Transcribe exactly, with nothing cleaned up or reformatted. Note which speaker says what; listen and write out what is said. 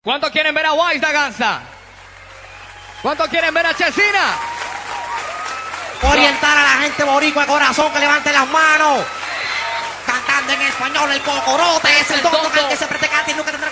Speaker 1: ¿Cuántos quieren ver a Wise da Ganza? ¿Cuántos quieren ver a Chesina?
Speaker 2: Orientar a la gente boricua de corazón que levante las manos. Cantando en español el cocorote es el don que se practica y nunca tendrá